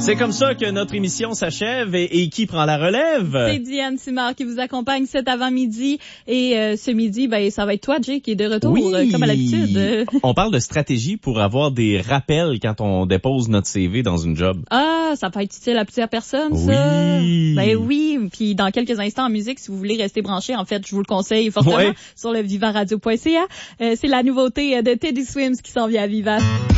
C'est comme ça que notre émission s'achève et qui prend la relève? C'est Diane Simard qui vous accompagne cet avant-midi et ce midi, ça va être toi, Jay, qui est de retour, comme à l'habitude. On parle de stratégie pour avoir des rappels quand on dépose notre CV dans une job. Ah, ça peut être utile à plusieurs personnes, ça. Oui. Ben oui, puis dans quelques instants en musique, si vous voulez rester branché, en fait, je vous le conseille fortement sur le vivaradio.ca. C'est la nouveauté de Teddy Swims qui s'en vient à Viva.